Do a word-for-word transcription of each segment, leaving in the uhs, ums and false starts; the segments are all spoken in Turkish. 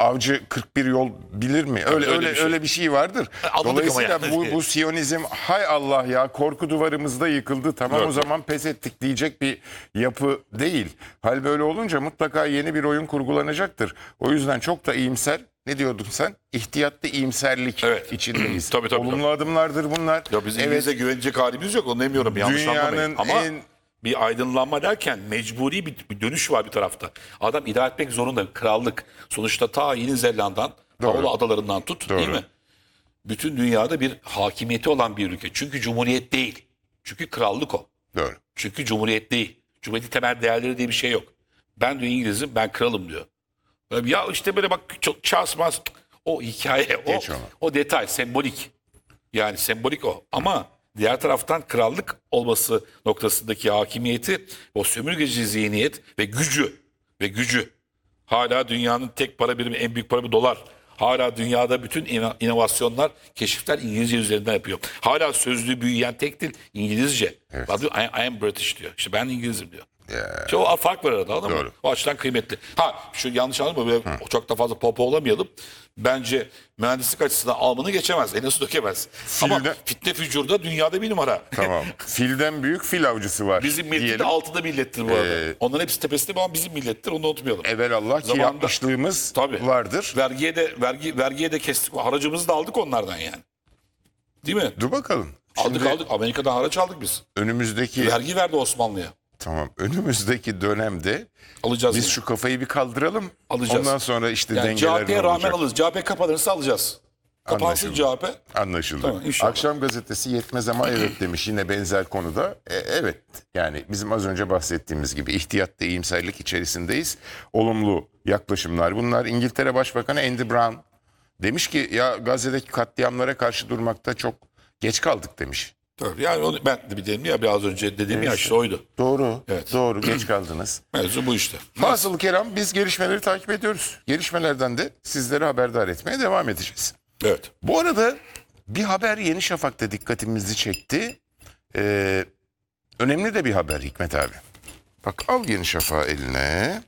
avcı kırk bir yol bilir mi? Öyle öyle öyle bir şey. öyle bir şey vardır. Anladık Dolayısıyla ama bu yani. bu Siyonizm hay Allah ya korku duvarımızda yıkıldı. Tamam Evet. o zaman pes ettik diyecek bir yapı değil. Hal böyle olunca mutlaka yeni bir oyun kurgulanacaktır. O yüzden çok da iyimser. Ne diyordun sen? İhtiyatlı iyimserlik Evet. içindeyiz. Tabii, tabii, Olumlu adımlardır bunlar. Ya biz Evet, İngiliz'e güvenecek halimiz yok. Onu demiyorum. Yanlış anlamayın. dünyanın Ama en bir aydınlanma derken mecburi bir, bir dönüş var bir tarafta. Adam idare etmek zorunda. Krallık. Sonuçta ta Yeni Zelanda'dan, Doğru. Paolo adalarından tut değil Doğru. mi? Bütün dünyada bir hakimiyeti olan bir ülke. Çünkü cumhuriyet değil. Çünkü krallık o. doğru. Çünkü cumhuriyet değil. Cumhuriyetin temel değerleri diye bir şey yok. Ben diyor İngiliz'im, ben kralım diyor. Böyle, ya işte böyle bak çok çarpmaz. O hikaye, o, Geç onu. o detay, sembolik. Yani sembolik o. Ama diğer taraftan krallık olması noktasındaki hakimiyeti, o sömürgeci zihniyet ve gücü ve gücü. Hala dünyanın tek para birimi, en büyük para birimi dolar. Hala dünyada bütün ino- inovasyonlar, keşifler İngilizce üzerinden yapıyor. Hala sözlüğü büyüyen tek dil İngilizce. Bak diyor, I, I am British diyor. İşte ben İngilizim diyor. Ya. İşte o fark var arada, anladın mı? Doğru. O açıdan kıymetli. Ha şu yanlış anladın mı? Böyle çok da fazla popo olamayalım. Bence mühendislik açısından Alman'ı geçemez. En azı dökemez. Ama Filde- fitne fücurda dünyada bir numara. Tamam. Filden büyük fil avcısı var. Bizim milleti de diyelim. altıda millettir bu arada. Ee, Onların hepsi tepesinde ama bizim millettir. Onu unutmayalım. Evelallah ki Zamanında- yapmışlığımız Tabii. vardır. Vergiye de vergi vergiye de kestik. Haracımızı da aldık onlardan yani. Değil mi? Dur bakalım. Aldık Şimdi aldık. Amerika'dan haraç aldık biz. önümüzdeki Vergi verdi Osmanlı'ya. tamam önümüzdeki dönemde Alacağız biz yine. şu kafayı bir kaldıralım. Alacağız. Ondan sonra işte Yani dengeler C H P'ye ne rağmen olacak? alırız. C H P kapanırsa alacağız. Kapansın Anlaşıldı. C H P. Anlaşıldı. Tamam, inşallah. Akşam gazetesi yetmez ama evet demiş yine benzer konuda. E, evet yani bizim az önce bahsettiğimiz gibi ihtiyatlı iyimserlik içerisindeyiz. Olumlu yaklaşımlar bunlar. İngiltere Başbakanı Andy Brown demiş ki ya Gazze'deki katliamlara karşı durmakta çok geç kaldık demiş. Tabii. Yani onu ben de bir dedim ya biraz önce dediğim ya işte oydu. Doğru. Evet. Doğru geç kaldınız. Mevzu bu işte. Hasılı kelam biz gelişmeleri takip ediyoruz. Gelişmelerden de sizleri haberdar etmeye devam edeceğiz. Evet. Bu arada bir haber Yeni Şafak'ta dikkatimizi çekti. Ee, önemli de bir haber Hikmet abi. Bak al Yeni Şafak'ı eline.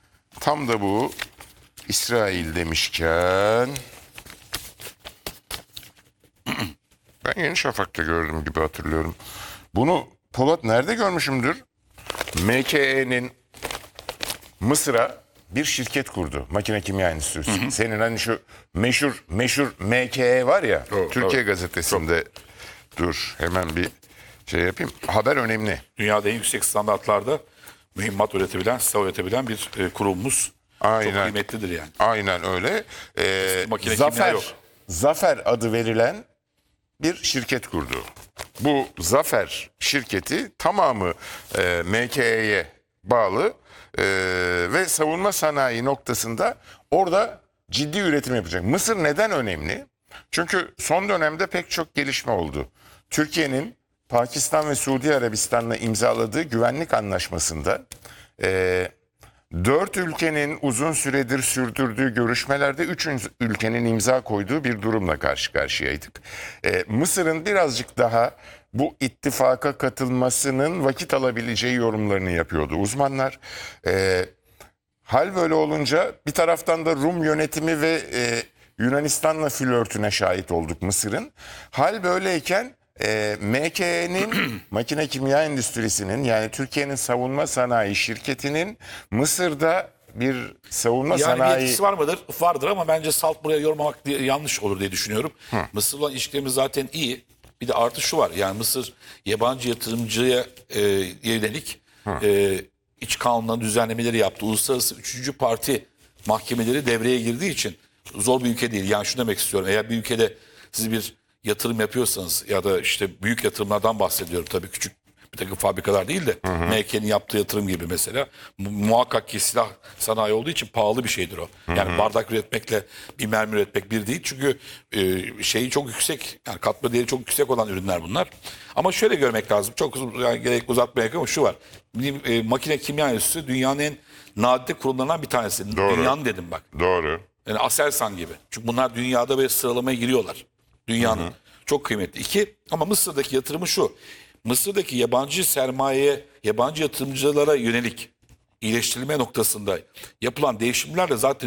Tam da bu İsrail demişken... Ben Yeni Şafak'ta gördüm gibi hatırlıyorum. Bunu Polat nerede görmüşümdür? M K E'nin Mısır'a bir şirket kurdu. Makine Kimya Endüstrisi. Hı hı. Senin hani şu meşhur meşhur M K E var ya. Oh, Türkiye oh. Gazetesi'nde. Dur hemen bir şey yapayım. Haber önemli. Dünyada en yüksek standartlarda mühimmat üretebilen, silah üretebilen bir e, kurumumuz. Aynen. Çok kıymetlidir yani. Aynen öyle. Ee, makine kimya Zafer, yok. Zafer adı verilen bir şirket kurdu. Bu Zafer şirketi tamamı e, M K E'ye bağlı e, ve savunma sanayi noktasında orada ciddi üretim yapacak. Mısır neden önemli? Çünkü son dönemde pek çok gelişme oldu. Türkiye'nin Pakistan ve Suudi Arabistan'la imzaladığı güvenlik anlaşmasında e, dört ülkenin uzun süredir sürdürdüğü görüşmelerde üç ülkenin imza koyduğu bir durumla karşı karşıyaydık. Ee, Mısır'ın birazcık daha bu ittifaka katılmasının vakit alabileceği yorumlarını yapıyordu uzmanlar. Ee, hal böyle olunca bir taraftan da Rum yönetimi ve e, Yunanistan'la flörtüne şahit olduk Mısır'ın. Hal böyleyken e, M K E'nin makine kimya endüstrisinin yani Türkiye'nin savunma sanayi şirketinin Mısır'da bir savunma Yani bir sanayi... etkisi var mıdır? Vardır ama bence salt buraya yormamak diye yanlış olur diye düşünüyorum. Mısır'la ilişkilerimiz zaten iyi. Bir de artı şu var. Yani Mısır yabancı yatırımcıya e, yönelik e, iç kanunların düzenlemeleri yaptı. Uluslararası üçüncü parti mahkemeleri devreye girdiği için zor bir ülke değil. Yani şunu demek istiyorum. Eğer bir ülkede siz bir yatırım yapıyorsanız ya da işte büyük yatırımlardan bahsediyorum. Tabii küçük bir takım fabrikalar değil de M K'nin yaptığı yatırım gibi mesela. Mu- muhakkak ki silah sanayi olduğu için pahalı bir şeydir o. Yani bardak üretmekle bir mermi üretmek bir değil. Çünkü e, şeyi çok yüksek, yani katma değeri çok yüksek olan ürünler bunlar. Ama şöyle görmek lazım. Çok uzun, yani gerek uzatmaya gerek yok ama şu var. Bizim, e, makine kimya endüstrisi dünyanın en nadide kurumlarından bir tanesi. Doğru. Dünyanın dedim bak. Doğru. Yani Aselsan gibi. Çünkü bunlar dünyada böyle sıralamaya giriyorlar. Dünyanın. Hı hı. Çok kıymetli. İki, ama Mısır'daki yatırımı şu. Mısır'daki yabancı sermayeye, yabancı yatırımcılara yönelik iyileştirilme noktasında yapılan değişimlerle zaten